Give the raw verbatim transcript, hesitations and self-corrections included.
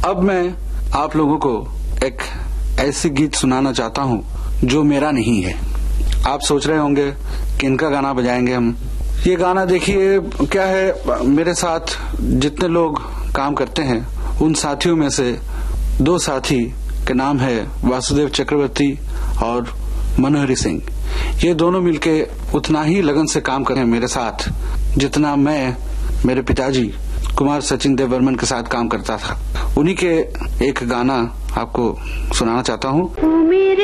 अब मैं आप लोगों को एक ऐसी गीत सुनाना चाहता हूँ जो मेरा नहीं है। आप सोच रहे होंगे कि इनका गाना बजाएंगे हम। ये गाना देखिए क्या है, मेरे साथ जितने लोग काम करते हैं उन साथियों में से दो साथी के नाम है वासुदेव चक्रवर्ती और मनोहरी सिंह। ये दोनों मिलके उतना ही लगन से काम कर रहे हैं मेरे साथ जितना मैं मेरे पिताजी कुमार सचिन देव बर्मन के साथ काम करता था। उन्हीं के एक गाना आपको सुनाना चाहता हूँ।